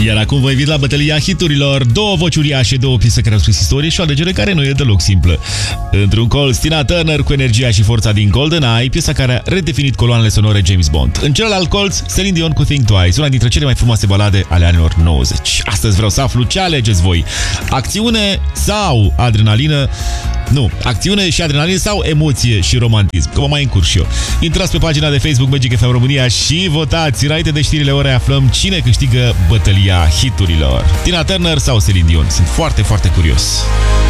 Iar acum vă invit la bătălia hiturilor. Două voci uriașe, două piese care au scris istorie și o alegere care nu e deloc simplă. Într-un colț, Tina Turner cu energia și forța din GoldenEye, piesa care a redefinit coloanele sonore James Bond. În celălalt colț, Celine Dion cu Think Twice, una dintre cele mai frumoase balade ale anilor 90. Astăzi vreau să aflu ce alegeți voi. Acțiune sau adrenalină? Nu, acțiune și adrenalină sau emoție și romantism? Că mă mai încurc și eu. Intrați pe pagina de Facebook Magic FM România și votați. Înainte de știrile ore aflăm cine câștigă bătălia hiturilor. Tina Turner sau Celine Dion? Sunt foarte, foarte curios.